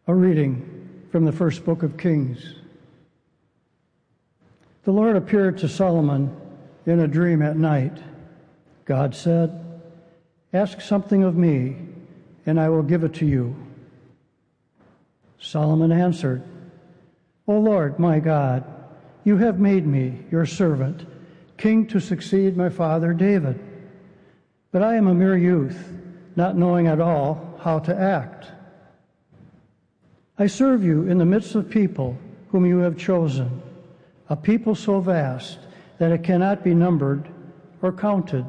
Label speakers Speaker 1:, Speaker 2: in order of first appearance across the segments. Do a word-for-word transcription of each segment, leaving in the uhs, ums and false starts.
Speaker 1: A reading from the first book of Kings. The Lord appeared to Solomon in a dream at night. God said, "Ask something of me, and I will give it to you." Solomon answered, "O Lord, my God, you have made me, your servant, king to succeed my father David. But I am a mere youth, not knowing at all how to act. I serve you in the midst of people whom you have chosen, a people so vast that it cannot be numbered or counted.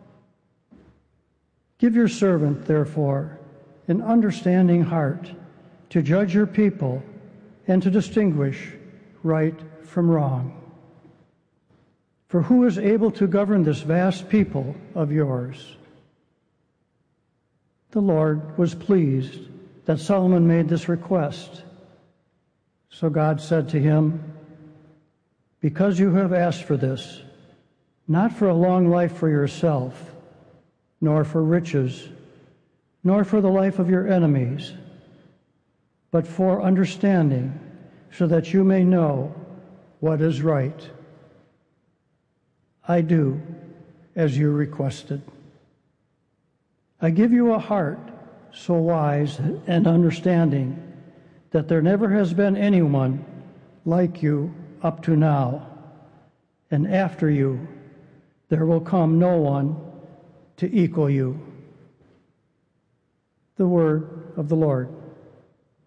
Speaker 1: Give your servant, therefore, an understanding heart to judge your people and to distinguish right from wrong. For who is able to govern this vast people of yours?" The Lord was pleased that Solomon made this request. So God said to him, "Because you have asked for this, not for a long life for yourself, nor for riches, nor for the life of your enemies, but for understanding, so that you may know what is right, I do as you requested. I give you a heart so wise and understanding that there never has been anyone like you up to now, and after you there will come no one to equal you." The word of the Lord.